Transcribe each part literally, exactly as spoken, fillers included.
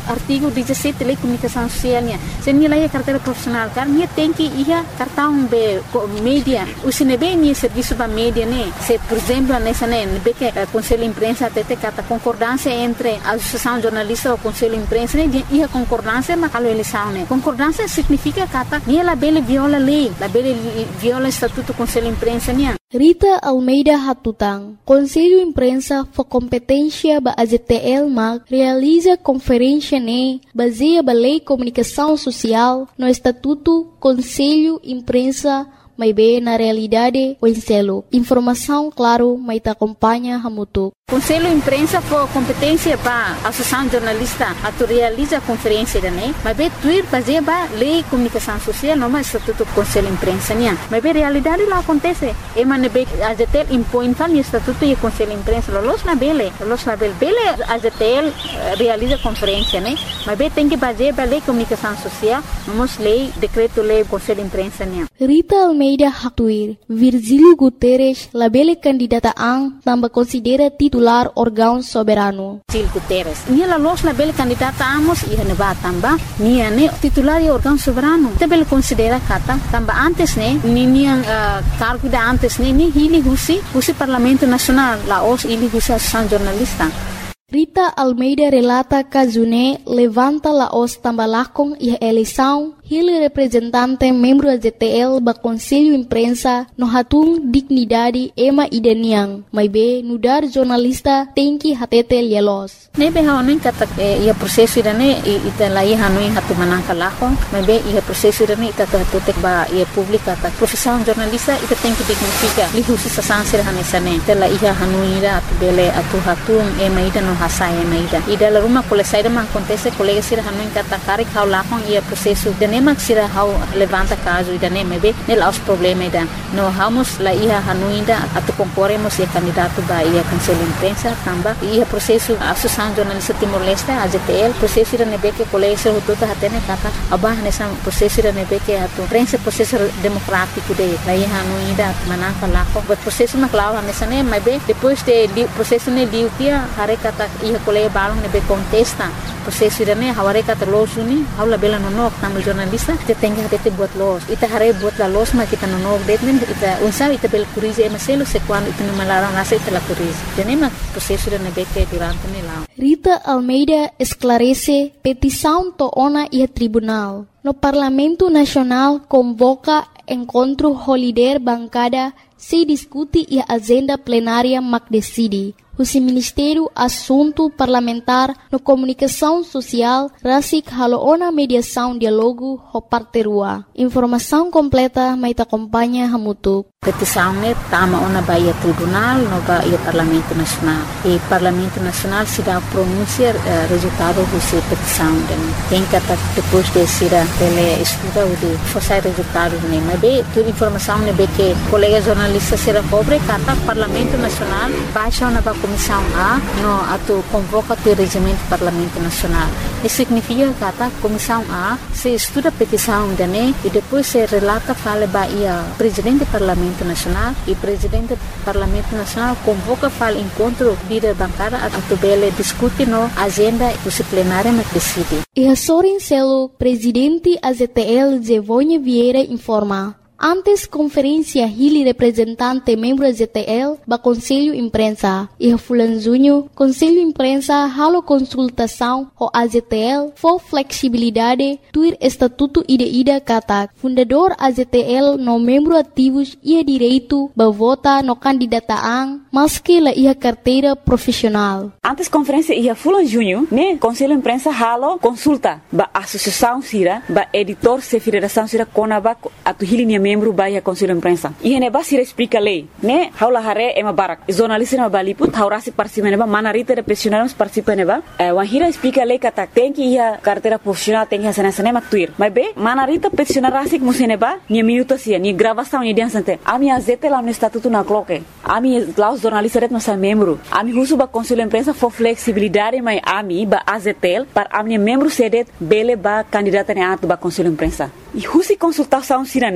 artigo dezessete lei comunicação social nia seni lei carteira profissional kan nia tem que ia cartão be mídia o cinebe nia serviço ba mídia né se por exemplo nessa né be que conselho imprensa até te cata concordância entre a associação jornalista ou conselho imprensa né ia concordância mas a eleição né concordância significa cata nia la bele viola lei la bele viola estatuto conselho imprensa nia. Rita Almeida Hatutang, Conselho Imprensa for Competência ba A Z T L M A C, realiza conferência ne baseia ba Lei Comunicação Social no Estatuto Conselho Imprensa mai be na realidade o enselo. Informação claro mai ta acompanha hamutuk. Conselho Imprensa for competência para a associação jornalista a realiza a conferência da né mas be tuir baseia ba Lei Comunicação Social no mas Estatuto Conselho Imprensa nia mas be realidade lá acontece e man be A Z T L impõe tal Estatuto e Conselho Imprensa los na bele los na bele bele A Z T L realiza conferência né mas be tem que baseia ba Lei Comunicação Social nos lei decreto lei Conselho Imprensa nia. Rita Almeida Hatuir, Virgílio Guterres, labele candidata ang tamba considera titular órgão soberano. Virgílio Guterres, nia la los labele candidata amos ia neba tamba, nia ne titular e órgão soberano. Tabele considera kata tamba antes ne, ni nia uh, cargo da antes ne, ni hili husi, husi Parlamento Nacional, la os hili husi associação jornalista. Rita Almeida relata que Zune levanta la os tambalakong e eleição ele representante membro da Z T L ba Conselho Imprensa no hatung dignidade ema ideniang mai be nudar jornalista tem que hatete lielos. Ne be hanuin kata ia proseso idane ita lai hanuin hatu manangka lakong mai be ia proseso idane ita hatutek ba ia publika ta profissão jornalista ita tem que dignifica li husi sasansir hanesane tela ia hanuin ida atu bele atu hatung ema ida no hasai ema ida ida la ruma kole saida man acontece colega sir hanuin kata karik hau lakong ia proseso dane mak sira hau levanta caso ida ne mebe nel aos problema ida no hamos la ia hanuinda atu concorremos ia candidato ba ia conselho imprensa tamba ia processo associação jornalista Timor-Leste A Z T L processo ida nebe que colega sir hututa hatene kata abah nessa processo ida nebe que atu prensa processo democrático de la ia hanuinda manaka lako but processo maklawa nessa ne mebe depois de processo ne diutia hare kata ia colega balong nebe contesta processo ida ne haware kata losuni haula bela no nok tamu jornalista kita tengah tete buat los ita hare buat la los ma kita no det nem ita unsa ita bel kurize emaselo se quando ita no malarang nasa ita la kurize tenema processo da nebeke durante ne la. Rita Almeida esclarece petição to ona e tribunal no Parlamento Nacional convoca encontro holiday bancada se discute e agenda plenária mac decide. O Ministério Assunto Parlamentar no Comunicação Social rasik haloona mediação diálogo ho parterua. Informação completa mai ta acompanha hamutuk. Petição ne tama ona baia tribunal no baia Parlamento Nacional. E Parlamento Nacional se dá pronunciar uh, resultado dessa petição. Tem que até depois de ser ele estuda o de fazer resultado ne. Mas bem, toda informação ne be que colega jornalista será pobre kata Parlamento Nacional baixa ona ba Comissão A no atu convoca o regimento Parlamento Nacional. Isso significa que a Comissão A se estuda a petição da ne e depois se relata fala ba ia presidente do Parlamento Nacional e presidente do Parlamento Nacional convoca fala encontro líder bancada atu bele discute no agenda do plenário mas decide. E a Sorin Celo, presidente A Z T L Zevonha Vieira informa. Antes conferência Hili representante membro da Z T L ba Conselho Imprensa e Fulanzunho Conselho Imprensa halo consultação o A Z T L for flexibilidade tuir estatuto ida ida kata fundador A Z T L no membro ativos ia direito ba vota no candidataan maski la ia carteira profissional. Antes conferência ia Fulanzunho né Conselho Imprensa halo consulta ba associação sira ba editor se federação sira konaba atu Hili membro baia Conselho Imprensa. E ne ba sira explica lei, né? Haula hare ema barak. Jornalista na baliput, haurasi participa neba, manarita de profissionais participa neba. Eh, wahira explica lei kata tem que ia carteira profissional tem que ia sana sana maktuir. Mas be, manarita profissional rasik museneba, ni minuto sia, ni gravação ni dian sante. Ami azete lá no estatuto na cloque. Ami lá os jornalistas ret nossa membro. Ami husu ba Conselho Imprensa for flexibilidade mai ami ba A Z T L para ami membro sedet bele ba candidata ne atu ba Conselho Imprensa. E husi consultação sira ne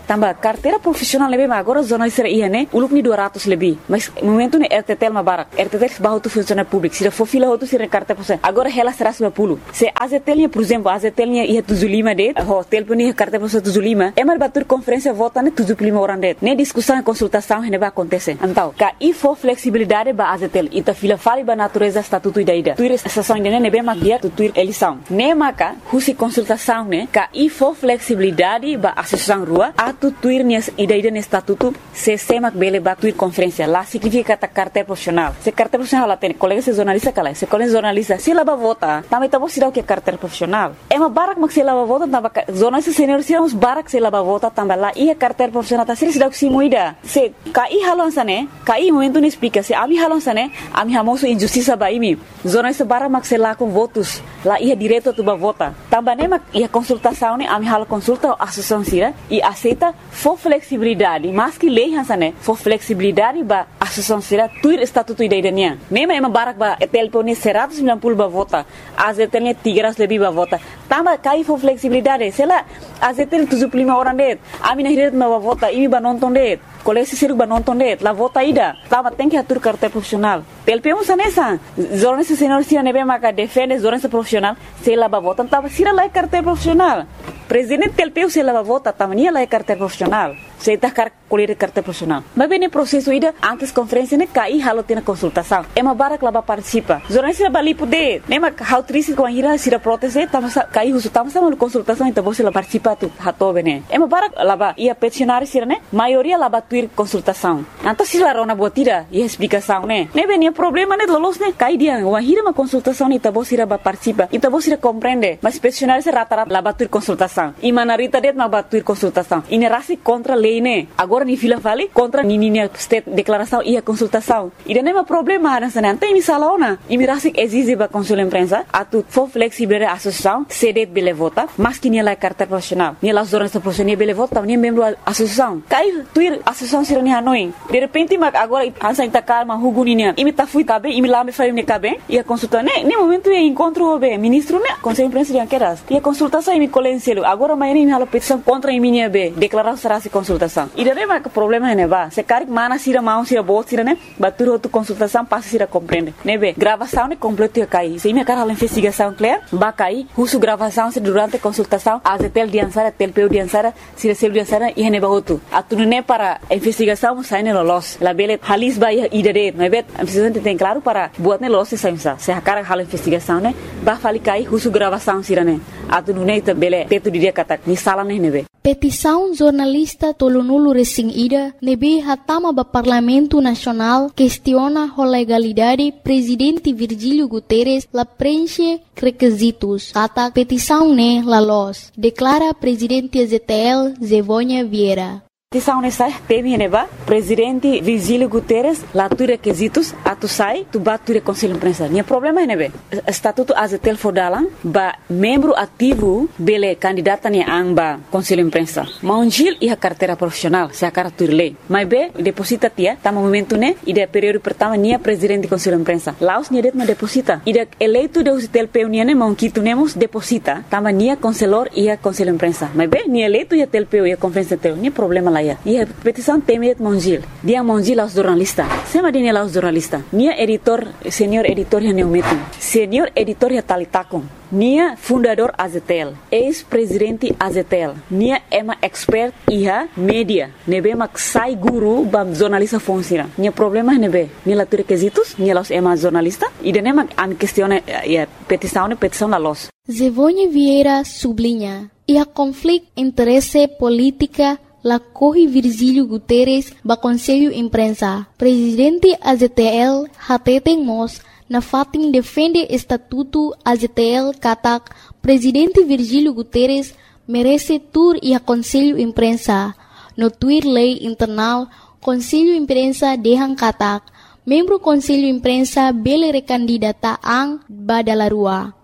tambah carteira profissional lebih, mas agora jornalista ia né, ulup ni dua ratus lebih. Mas momento ni R T T L ma barak. R T T L bahu tu funcionário público. Se for fila tu sira carteira profissional. Agora ela será sembilan puluh. Se A Z T L, por exemplo, A Z T L ia tujuh puluh lima det, hotel pun ia carteira profissional tujuh puluh lima. Emal batur konferensia vota ne tujuh puluh lima orang det. Ne discussão e consultação ne ba acontece. Então, ka i for flexibilidade ba A Z T L, ita fila fali ba natureza estatuto ida ida. Tuir sessão ne ne be mak dia tu tuir eleição. Ne maka husi consultação ne ka i for flexibilidade ba associação rua atu tuir ne ida ida ne estatuto se semak bele ba tuir conferência. Lá significa kata carteira profissional. Se carteira profissional lá tem colega se jornalista kala. Se colega jornalista se lá ba vota, também tá bom se dá o que carteira profissional. É uma barak mak se lá ba vota, tamba jornalista senior se uns barak se lá ba vota, tamba lá ia carteira profissional tá se dá o que se moida. Se kai halon sane, kai momento ne explica se ami halon sane, ami hamoso injustiça ba imi. Jornalista barak mak se lá com votos, lá ia direto tu ba vota. Tamba ne mak ia consultação ne, ami halo consulta a associação sira e aceita for flexibilidade, mas que lei hansane, for flexibilidade ba associação sira tuir estatuto ida ida nia. Nema ema barak ba telpone seratus sembilan puluh ba vota, A Z T L tiga ratus lebih ba vota. Tamba kai for flexibilidade, sela A Z T L tujuh puluh lima orang det, ami na hiret ma ba vota, imi ba nonton det. Kolesi siruk ba nonton det, la vota ida. Tamba tem que atur carteira profissional. Telpemo sanesa, jornalista senior sira nebe maka defende jornalista profissional, se la ba vota, tamba sira la carteira profissional. Presidente Telpeu se la ba vota, tamba nia la carteira profissional. Se tá car colher carteira profissional. Mas bem no processo ida antes conferência ne kai halo tina consultação. É uma barak lá ba participa. Jornalista bali poder, ne ma how triste com a hira sira proteste, tamba kai husu tamba sama consultação então você lá participa tu hato bene. É uma barak lá ba ia peticionário sira ne, maioria lá ba tuir consultação. Então se lá rona botira e explicação ne. Ne bem problema ne lolos ne kai dia uma hira ma consultação ne então você ba participa. Então você compreende. Mas peticionário se rata-rata lá ba tuir consultação. E manarita det ma ba tuir consultação. Inerasi contra lei ne. Agora ni fila vale contra ni ni state declaração e a consultação. E não é problema nessa não tem misalona. E mirasi exige ba consul imprensa a tu for flexible a associação cedet bele vota, mas que ni la carteira profissional. Ni la jornalista profissional bele vota, ni membro associação. Kai tuir associação sira ni hanoi. De repente mag agora ansa ita calma huguni ni. Imi ta fui cabe, imi lá me faria ne cabe. E a consulta ne, ni momento e encontro be ministro ne, conselho imprensa de queras. E a consultação imi colencielo. Agora mai ni hala petição contra imi ni be. Declaração será se consultação. E daí mas o problema é ne ba. Se cari mana sira mau sira bot sira ne, batur outra consultação passa sira compreende. Ne be, gravação ne completo cai. Se imi cara investigação clear, ba cai, husu gravação se durante consultação, a Z T L diansara, telpeu diansara, sira sel diansara e ne ba outro. Atunu ne para investigação sai ne lolos. La bele halis ba ida de, ne be, precisamente tem claro para buat ne lolos sai sa. Se a cara hala investigação ne, ba fali cai husu gravação sira ne. Atunu ne bele teto dia kata ni sala ne ne be. Petição jornalista Tolonulu Resing Ida nebe hatama ba Parlamento Nacional questiona a legalidade Presidente Virgílio Guterres la preenche requisitos. Kata petição ne la los, declara Presidente Z T L Zevonha Vieira. Petição nessa teme neba Presidente Virgílio Guterres lá tu requisitos atu sai tu bat tu conselho imprensa. Nia problema nebe estatuto A Z T L fodalang ba membro ativo bele candidata ni ang ba conselho imprensa. Maunjil iha carteira profissional se a cara tu lei. Mas be deposita tia tama momento ne ide período pertama nia presidente conselho imprensa. Laos nia det ma deposita. Ide eleito de usitel peu nia ne maunkitu nemos deposita tama nia conselor iha conselho imprensa. Mas be nia eleito ia tel peu ia conferência tel. Nia problema lá. E a petição temet Monjil. Dia Monjil aos jornalista. Sema dine aos jornalista. Nia editor, senior editor ya neumetum. Senior editor ya talitakum. Nia fundador A Z T L. Ex-presidente A Z T L. Nia ema expert iha media. Nebe mak sai guru bam jornalista fonsira. Nia problema nebe. Nia la tu requisitos. Nia los ema jornalista. E dene mak am questione ya petição ne petição la los. Zevonha Vieira sublinha. E a conflito interesse política la corre Virgílio Guterres ba Conselho Imprensa. Presidente A Z T L hateten mos na fatin defende estatuto A Z T L katak Presidente Virgílio Guterres merece tur e a Conselho Imprensa. No tuir lei internal Conselho Imprensa dehang katak membro Conselho Imprensa bele recandidata ang badalarua.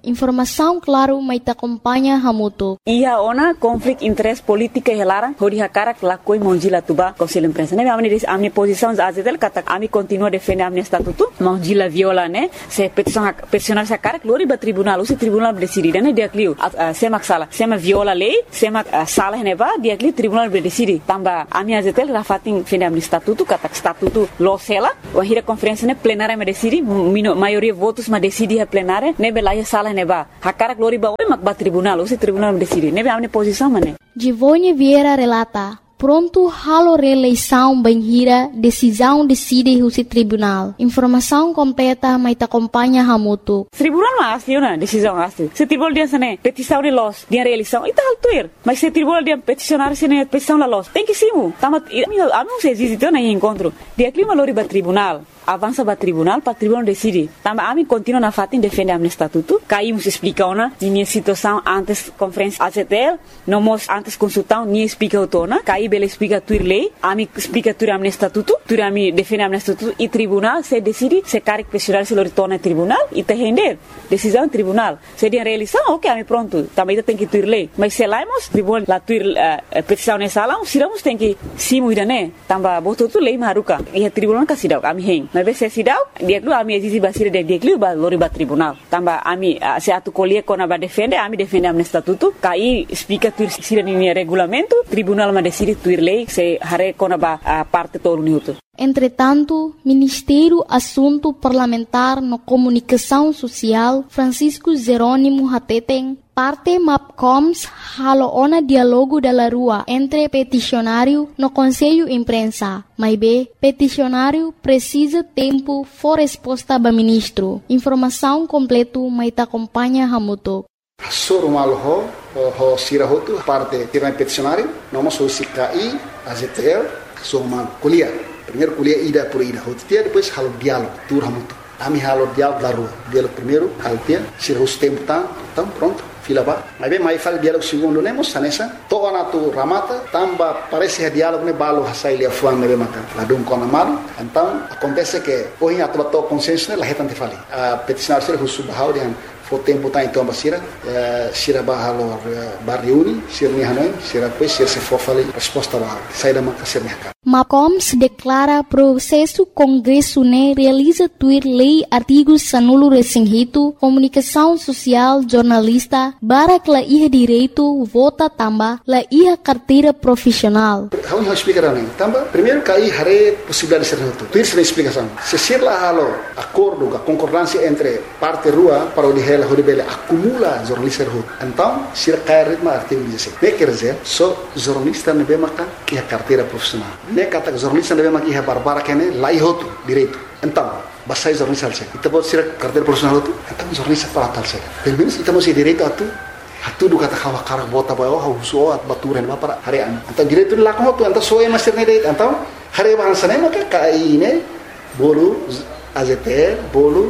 Informação claro mas te acompanha hamuto. Ia ona conflito interesse política helara hori hakara lakoi monjila tuba conselho imprensa. Ne amni amni posição azetel kata ami continua defender amni estatuto monjila viola ne se petição peticionar sa cara lori ba tribunal o tribunal decide ne dia clio sema sala sema viola lei sema sala ne ba dia clio tribunal decide tamba ami azetel rafatin defender amni estatuto kata estatuto lo sela o hira conferência ne plenária me decide maioria votos ma decide a plenária ne belaia sala ne ba hakara lori ba mak ba tribunal o tribunal decide ne amni posição mane Givonha Vieira relata pronto halo reeleição banhira decisão decide o tribunal. Informação completa mas te acompanha hamuto. Tribunal mas asli na decisão asli. Se tribunal dia sene petição de los dia reeleição ita altuir. Mas se tribunal dia peticionar sene petição la los. Tem que simu. Tama a mim se existe na encontro. Dia clima lori ba tribunal. Avança para tribunal, para tribunal decide. Também a mim continua na fatin defender a estatuto. Caímos explica ona minha situação antes conferência A C T L, não mos antes consultão nem explica o tona. Caí bela explica tua lei, a mim explica tua a estatuto, tua a mim defende a estatuto e tribunal se decide se quer questionar se lo torna tribunal e te render decisão tribunal. Se de reeleição, ok, a mim pronto. Também tem que tua lei. Mas se laimos tribunal la tua uh, petição nessa sala, siramos tem que simu ida né. Também botou tu lei maruca. E a tribunal casidau, a mim hen. Mas se sidau dia klu ami exisi basira de dia klu ba lori ba tribunal tamba ami se atu colher kona ba defende ami defende am estatuto kai explica tu sira ni regulamento tribunal ma decide tu lei se hare kona ba parte todo minuto. Entretanto, Ministério Assunto Parlamentar no Comunicação Social Francisco Jerônimo Hateten parte MAPCOMS halo ona diálogo da rua entre peticionário no Conselho Imprensa. Mas bem, peticionário precisa tempo for resposta ba ministro. Informação completo mas te acompanha hamuto. Soro malo ho ho sira hotu parte tiran peticionário, nós somos C K I, A Z T L, somos kuliah. Primeiro kuliah ida por ida hotia, depois halo diálogo, tur hamuto. Ami halo diálogo da rua. Diálogo primeiro, haltia, sira os tempo tá, então pronto. Fila ba. Mas bem, mas fala diálogo segundo lemos, sanessa. Toa na tu ramata, tamba parece que diálogo ne balo hasai lia fuan ne mata. La dum com amado. Então acontece que hoje a tua consenso ne la hetan te fali. A peticionar ser o subhau de for tempo tá então basira, sira ba halo ba reuni, sira ni hanoi, sira depois sira se for fali resposta ba. Sai da maka sira ka. MAPCOMS declara processo Congresso ne realiza tuir lei artigos sanulo resinghito, comunicação social, jornalista, barak la iha direito, vota tamba, la iha carteira profissional. How you explica rani? Tamba, primeiro cai hare possibilidade de ser reto. Tuir se explicação. Se ser la halo acordo, a concordância entre parte rua para o de ela horibele acumula jornalista reto. Então, se cai ritmo artigo dezessete. Ne quer dizer, só jornalista ne be makan iha carteira profissional. Ne kata jornalista ne be makan iha barbara kene la ihoto direito. Então, basai jornalista alse. Ita pode ser carteira profissional tu. Então jornalista para tal se. Pelo menos ita mesti direito atu. Atu do kata kawa karak bota bayo ha uso at baturan ba para harian. Então direito la ko tu anta soe master ne direito. Então hare bahasa ne maka kai ne bolu A Z T L bolu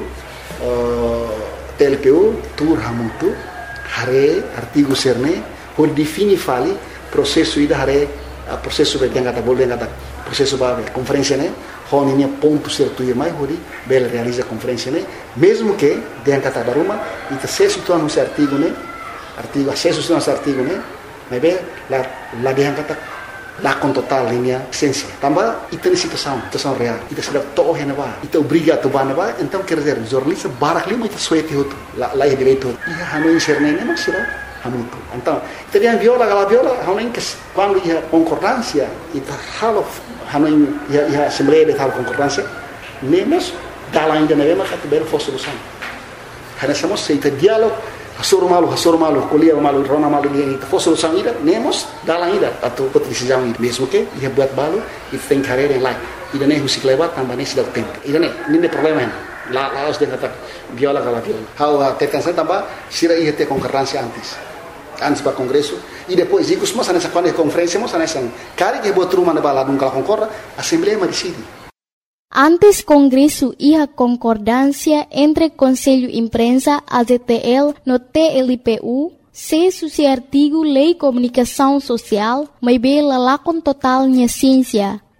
T L P U tur hamutu hare artigo serne por defini fali processo ida hare processo be kata bolu kata processo ba conferência ne honinya ponto certo e mais hori bela realiza conferência ne mesmo que den kata daruma ita se situa no artigo ne artigo acesso no artigo ne mas be la la den kata la com total linha essência tamba ita ni situação situação real ita será to hena ba ita obriga a tomar ba então quer dizer jornalista barak lima ita suete hoto la la direito ia hanu inserne ne mas será hamutu então ita dia viola gala viola hanu que quando ia concordância ita halo hanu ia ia assembleia de tal concordância nemos dala ainda ne ma kat ber fo solução hana somos seita diálogo hasor malu hasor malu kuliah malu rona malu dia ita fo solução ida nemos dala ida atau pot decisão ida mesmo que ia buat balu ita tem carreira em live ida ne husik lewat tambah ne sidau tempo ida ne ninde problema la la os de kata viola gala viola how tekan sa tambah sira ia te concordância antes antes para congresso e depois digo mas nessa quando conferência mas nessa cari que botou uma na bala num cala concorda assembleia ma decide. Antes Congresso ia concordância entre Conselho Imprensa, A Z T L, no T L P U, se suci artigo Lei Comunicação Social, mas bela lá com total minha ciência.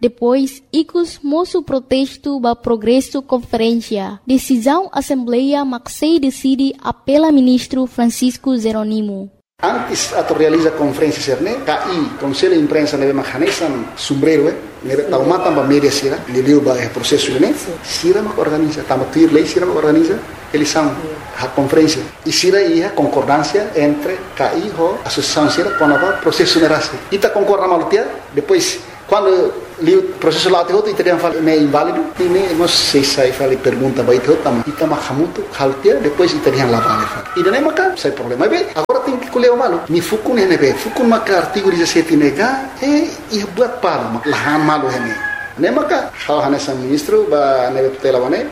Depois, icos moço protesto ba progresso conferência. Decisão Assembleia Maxei decide apela ministro Francisco Jeronimo. Antes ato realiza conferência serne, K I, Conselho de Imprensa nebe mahanesan sombrero, nebe tauma tamba media sira, liliu ba é processo ne, sira mak organiza, tamba tuir lei sira mak organiza, eles são a conferência. E sira ia concordância entre K I ho associação sira com a processo nerase. Ita concorda malutia, depois quando li o processo lá teoto italiano fala é inválido e ne nós sei sai fala pergunta vai teoto tam ita mahamuto haltia depois italiano lá vale fala. E não é maca, sai problema bem. Agora tem que colher o malo. Ni fuku ne nebe, fuku maca artigo dezessete nega e e buat palo lahan malo hene. Ne maca, hal hanesa ministro ba nebe tutela bane.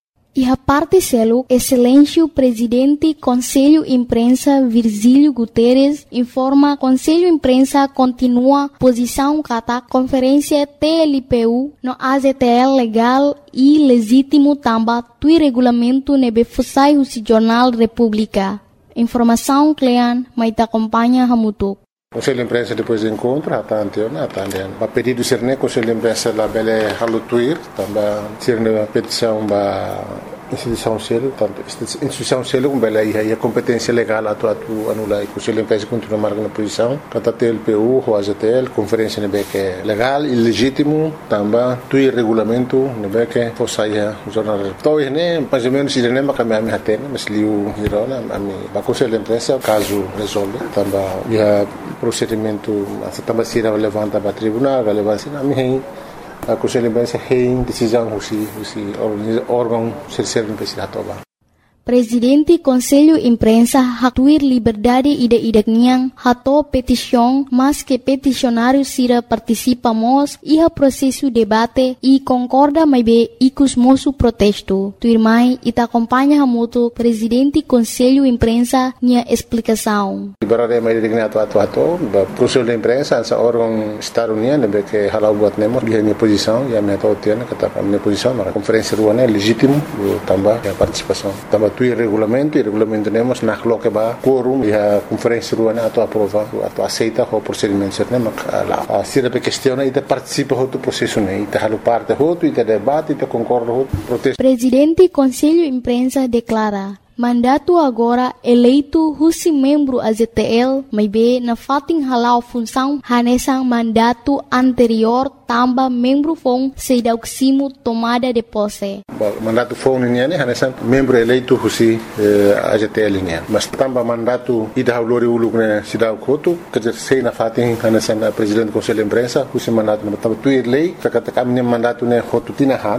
E a parte selo, excelência presidente Conselho Imprensa Virgílio Guterres informa Conselho Imprensa continua posição kata conferência T L P U no A Z T L legal e legítimo tamba tui regulamento nebe fusai o Jornal República. Informação Clean, mas te acompanha Hamutuk. Conselho de Imprensa depois do encontro, até anteontem, até anteontem. A pedido de Serne, Conselho de Imprensa lá bele halutuir, também Serne a petição ba instituição selo, tanto instituição selo como bele aí a competência legal atu atu anular. Conselho de Imprensa continua marcando a posição, kata T L P U, o A Z T L, conferência nebe que é legal e legítimo, também tui regulamento nebe que fosaia o jornal. Então né, mais ou menos Serne ba kami ami hatena, mas liu hirona ami ba Conselho de Imprensa caso resolve, também ia procedimento também se levanta para tribunal, relevância na minha a Conselho de Imprensa tem decisão husi husi órgão terceiro imprensa toba. Presidente Conselho Imprensa hatuir liberdade ide idekniang hato petição, mas que peticionário sira participamos iha processo debate e concorda mais be icus moço protesto. Tuirmai ita acompanha hamuto Presidente Conselho Imprensa nia explicação. Liberdade mais idekniang atu atu atu, Conselho de Imprensa essa órgão Estado União nebe que halau buat nemos biha minha posição e a minha totiana kata minha posição na conferência ruana legítimo tambah a participação tambah tu regulamento e regulamento temos na coloca ba quórum e a conferência ruana atu aprova atu aceita o procedimento certo mas a sira pe questiona e te participa do processo né e te halu parte hoto e te debate e te concorda hoto protesto. Presidente Conselho Imprensa declara mandato agora eleito husi membro A Z T L may be na fating halau função hanesang mandato anterior tamba membro fong sedauksimo tomada de posse. Mandato fong niya ni hanesang membro eleito husi A Z T L niya. Mas tamba mandato ida haulori uluk na sidaw koto kajer sei na fating hanesang presidente Conselho de Imprensa husi mandato na tamba tuir lei kakata kami mandato na hotu tinahan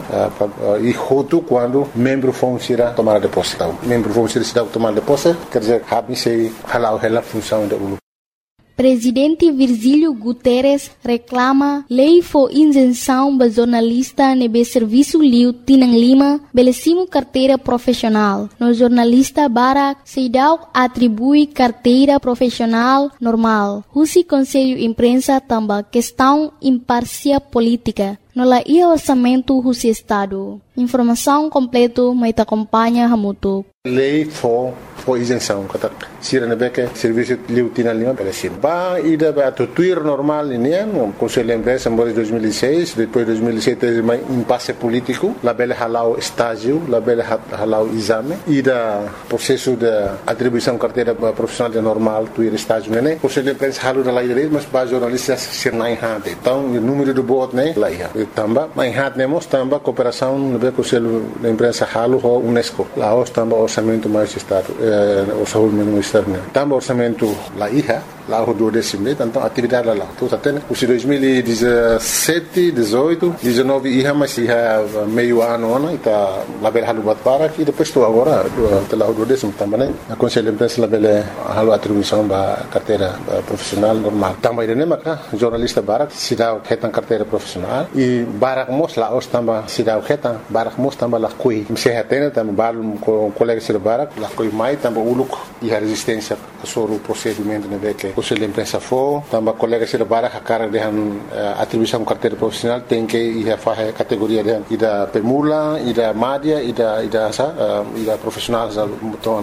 e hotu quando membro fong sira tomada de posse. Vamos ser cidade tomar de posse, quer dizer, habis sei halau hela função da ulu. Presidente Virgílio Guterres reclama lei for isenção ba jornalista nebe serviço liu tinang lima belecimo carteira profissional. No jornalista Barak Seidau atribui carteira profissional normal. Husi Conselho Imprensa tamba questão imparcial política. No la ia orçamento husi Estado. Informação completo mas te acompanha Hamutuk. Lei for for isenção kata sira nebe que serviço liu tinang lima belecimo. Ba ida ba tuir normal ini no Conselho de Imprensa em dois mil e seis, depois dois mil e sete mais impasse político, la bele halau estágio, la bele halau exame, ida processo de atribuição carteira profissional de normal tuir estágio né. Conselho de Imprensa halu da lei dele, mas ba jornalistas sirnai hante. Então o número do voto né lá ia. Tamba, mas hante nemos tamba cooperação no Conselho de Imprensa halu ho UNESCO. Lá os tamba orçamento mais estado, orçamento mais estado né. Tamba orçamento lá ia. Lá o do décimo, então atividade lá. Então até os dois mil e dezessete, dezoito, dezenove ia mas ia meio ano ano está lá bela halu bat para e depois estou agora do lá o do décimo também né. A Conselho de Imprensa lá bela halu atribuição ba carteira profissional normal. Também né maca jornalista Barak se dá retan carteira profissional e Barak mos lá os também se dá retan Barak mos também lá coi. Se retena também bal com colega de Barak lá coi mai também uluk e a resistência sobre o procedimento né que Conselho de Imprensa for, também colegas de Barak a cara de atribuição carteira profissional tem que ir a fazer categoria de da permula, e da média, e da e da sa, e da profissional da motona.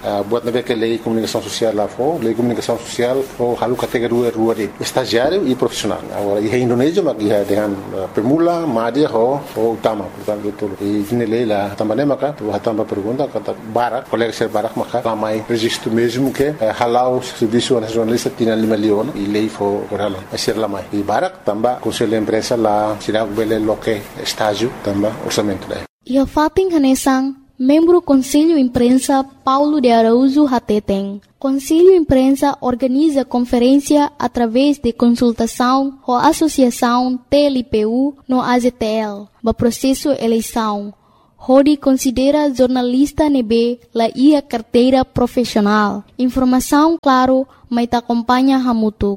uh, buat nabe que lei comunicação social lá for, lei comunicação social for halu categoria rua de estagiário e profissional. Agora, e Indonésia mak ia dengan uh, pemula, media ho, ho utama, portanto itu. E ini lei lá também maka, tu também pergunta kata barak, colega ser barak maka ramai registro mesmo que uh, halau serviço a jornalista tinha lima leon e lei for por halau. Ser lamai. E barak também conselho empresa lá, sirag bele loke estágio também orçamento daí. E a Fatin Hanesang, membro Conselho Imprensa Paulo de Araújo Hateteng. Conselho Imprensa organiza conferência através de consultação com a Associação T L P U no A Z T L, no processo eleição. Rodi considera jornalista nebe la ia carteira profissional. Informação claro, mas te acompanha hamutuk.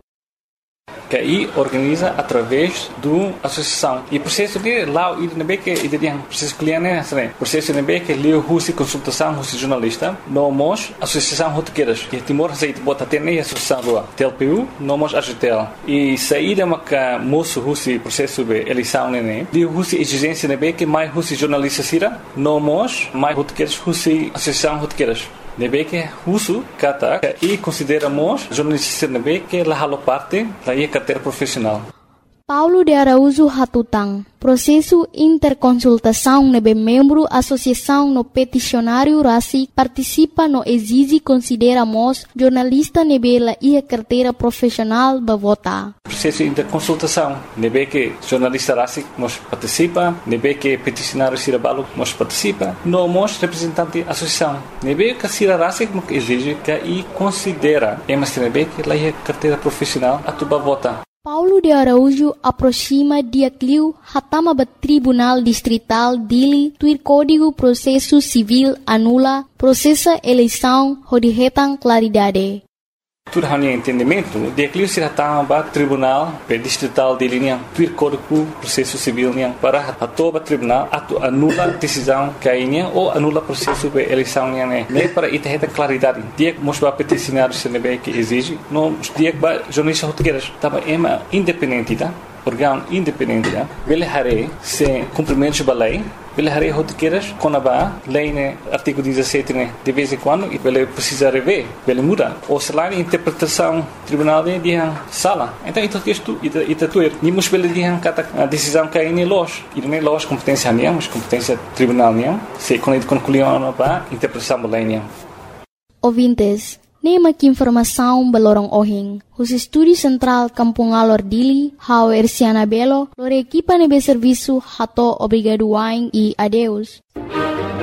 Que aí organiza através do associação e processo de lá e também que ele tem processo cliente né processo também que leu russo consultação russo jornalista nós associação rotequeiras que Timor aceita bota até nem associação rua T L P U nós A G T L e saída maca moço russo processo de eleição né leu russo exigência também que mais russo jornalista sira nós mais rotequeiras russo associação rotequeiras nebe que russo kata e consideramos jornalista nebe que la halo parte la ia carteira profissional. Paulo de Araújo Hatutang, processo interconsultação nebe membro associação no peticionário Rasi participa no exige consideramos jornalista nebe la ia carteira profissional ba vota. Processo interconsultação nebe que jornalista Rasi nos participa, nebe que peticionário Sirabalo nos participa, no mos representante associação nebe que Sira Rasi nos exige que e considera emas nebe que la ia carteira profissional atuba vota. Paulo de Araújo aproxima dia cliu hatama ba Tribunal Distrital Dili tuir Código Processo Civil anula processa eleição hodihetang claridade. Tudo hanya entendimento, dia cliu se hatama ba Tribunal Distrital Dili niang tuir Código Processo Civil niang para atoba tribunal atu anula decisão kainya ou anula processo de eleição niang ne. Ne para itaheta claridade. Dia mos ba peticionário se nebe que exige, no dia ba jornalista rotegueiras tava ema independente tá? Órgão independente tá? Vele hare se cumprimento ba lei. Vele hare rotegueiras quando ba lei né artigo dezessete né de vez em quando e vele precisa rever, vele muda. Ou se lá interpretação tribunal de dia sala. Então isso texto ita ita tuer. Ni mos vele dia kata a decisão que aí los. E nem los competência niang, mas competência tribunal niang. Se quando concluiu ba interpretação ba lei niang. Ouvintes, nema que informação balorong ohing. Os estúdio central Kampung Alor Dili, hao Ersiana Belo, lore equipa nebe serviço hato obrigado waing e adeus.